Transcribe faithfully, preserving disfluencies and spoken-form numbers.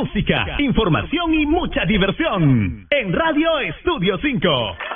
música, información y mucha diversión. En Radio Estudio cinco.